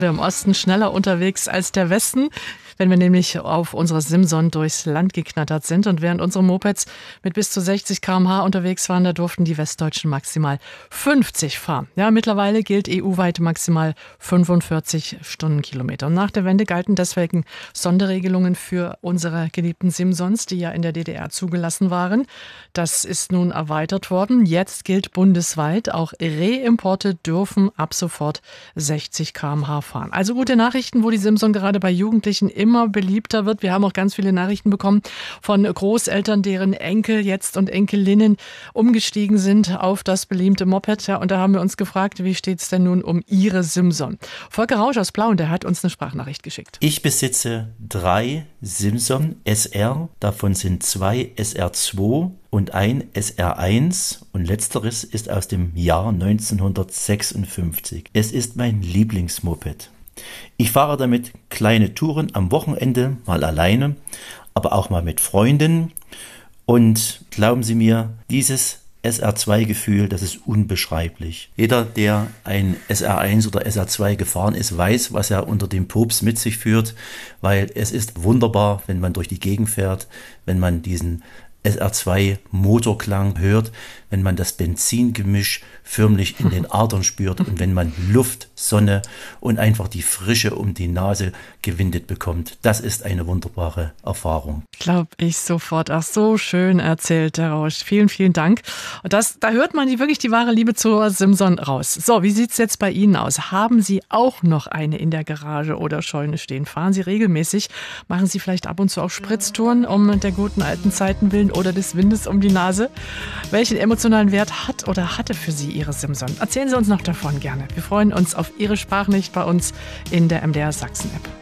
Im Osten schneller unterwegs als der Westen, wenn wir nämlich auf unserer Simson durchs Land geknattert sind. Und während unsere Mopeds mit bis zu 60 km/h unterwegs waren, da durften die Westdeutschen maximal 50 fahren. Ja, mittlerweile gilt EU-weit maximal 45 Stundenkilometer. Und nach der Wende galten deswegen Sonderregelungen für unsere geliebten Simsons, die ja in der DDR zugelassen waren. Das ist nun erweitert worden. Jetzt gilt bundesweit, auch Reimporte dürfen ab sofort 60 km/h fahren. Also gute Nachrichten, wo die Simson gerade bei Jugendlichen immer beliebter wird. Wir haben auch ganz viele Nachrichten bekommen von Großeltern, deren Enkel jetzt und Enkelinnen umgestiegen sind auf das beliebte Moped. Ja, und da haben wir uns gefragt, wie steht es denn nun um Ihre Simson? Volker Rausch aus Plauen, der hat uns eine Sprachnachricht geschickt. Ich besitze 3 Simson SR, davon sind 2 SR2 und ein SR1 und letzteres ist aus dem Jahr 1956. Es ist mein Lieblingsmoped. Ich fahre damit kleine Touren am Wochenende, mal alleine, aber auch mal mit Freunden. Und glauben Sie mir, dieses SR2-Gefühl, das ist unbeschreiblich. Jeder, der ein SR1 oder SR2 gefahren ist, weiß, was er unter dem Pups mit sich führt, weil es ist wunderbar, wenn man durch die Gegend fährt, wenn man diesen SR2 Motorklang hört, wenn man das Benzingemisch förmlich in den Adern spürt und wenn man Luft, Sonne und einfach die Frische um die Nase gewindet bekommt. Das ist eine wunderbare Erfahrung. Glaube ich sofort. Ach, so schön erzählt, der Rausch. Vielen, vielen Dank. Und da hört man wirklich die wahre Liebe zur Simson raus. So, wie sieht es jetzt bei Ihnen aus? Haben Sie auch noch eine in der Garage oder Scheune stehen? Fahren Sie regelmäßig? Machen Sie vielleicht ab und zu auch Spritztouren um der guten alten Zeiten willen oder des Windes um die Nase? Welchen emotionalen Wert hat oder hatte für Sie Ihre Simson? Erzählen Sie uns noch davon gerne. Wir freuen uns auf Ihre Sprachnachricht bei uns in der MDR Sachsen-App.